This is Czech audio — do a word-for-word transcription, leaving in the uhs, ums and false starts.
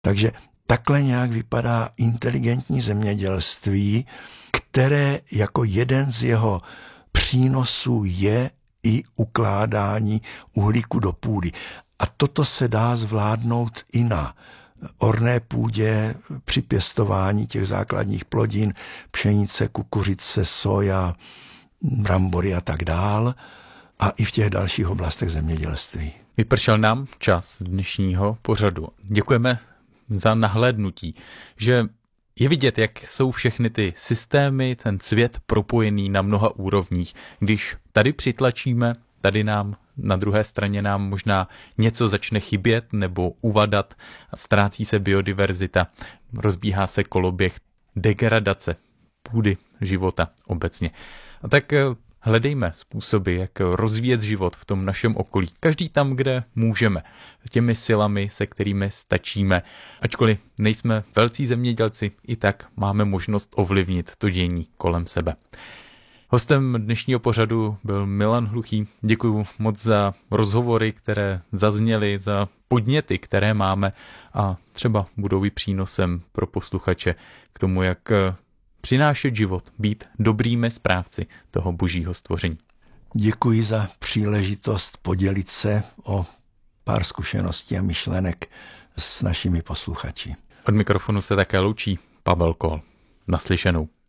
Takže takhle nějak vypadá inteligentní zemědělství, které jako jeden z jeho přínosů je i ukládání uhlíku do půdy. A toto se dá zvládnout i na orné půdě při pěstování těch základních plodin, pšenice, kukuřice, soja, brambory a tak dál, a i v těch dalších oblastech zemědělství. Vypršel nám čas dnešního pořadu. Děkujeme za nahlédnutí, že je vidět, jak jsou všechny ty systémy, ten svět propojený na mnoha úrovních. Když tady přitlačíme, tady nám na druhé straně nám možná něco začne chybět nebo uvadat, ztrácí se biodiverzita, rozbíhá se koloběh degradace půdy, života obecně. A tak hledejme způsoby, jak rozvíjet život v tom našem okolí. Každý tam, kde můžeme, těmi silami, se kterými stačíme. Ačkoliv nejsme velcí zemědělci, i tak máme možnost ovlivnit to dění kolem sebe. Hostem dnešního pořadu byl Milan Hluchý. Děkuji moc za rozhovory, které zazněly, za podněty, které máme a třeba budou i přínosem pro posluchače k tomu, jak přinášet život, být dobrými správci toho božího stvoření. Děkuji za příležitost podělit se o pár zkušeností a myšlenek s našimi posluchači. Od mikrofonu se také loučí Pavel Kohl. Naslyšenou.